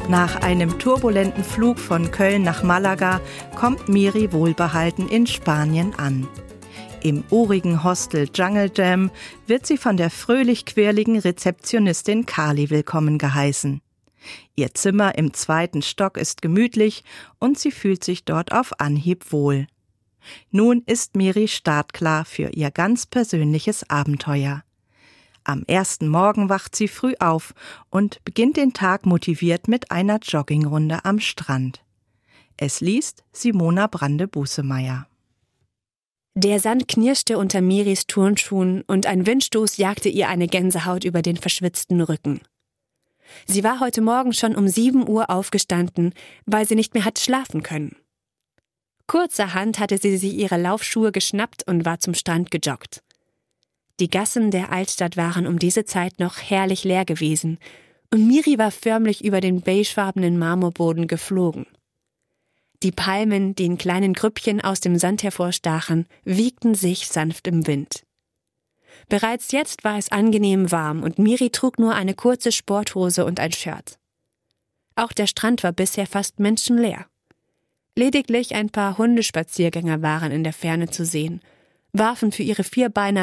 Nach einem turbulenten Flug von Köln nach Malaga kommt Miri wohlbehalten in Spanien an. Im urigen Hostel Jungle Jam wird sie von der fröhlich-quirligen Rezeptionistin Carly willkommen geheißen. Ihr Zimmer im 2. Stock ist gemütlich und sie fühlt sich dort auf Anhieb wohl. Nun ist Miri startklar für ihr ganz persönliches Abenteuer. Am ersten Morgen wacht sie früh auf und beginnt den Tag motiviert mit einer Joggingrunde am Strand. Es liest Simona Brande-Busemeyer. Der Sand knirschte unter Miris Turnschuhen und ein Windstoß jagte ihr eine Gänsehaut über den verschwitzten Rücken. Sie war heute Morgen schon um 7 Uhr aufgestanden, weil sie nicht mehr hatte schlafen können. Kurzerhand hatte sie sich ihre Laufschuhe geschnappt und war zum Strand gejoggt. Die Gassen der Altstadt waren um diese Zeit noch herrlich leer gewesen und Miri war förmlich über den beigefarbenen Marmorboden geflogen. Die Palmen, die in kleinen Grüppchen aus dem Sand hervorstachen, wiegten sich sanft im Wind. Bereits jetzt war es angenehm warm und Miri trug nur eine kurze Sporthose und ein Shirt. Auch der Strand war bisher fast menschenleer. Lediglich ein paar Hundespaziergänger waren in der Ferne zu sehen, warfen für ihre Vierbeiner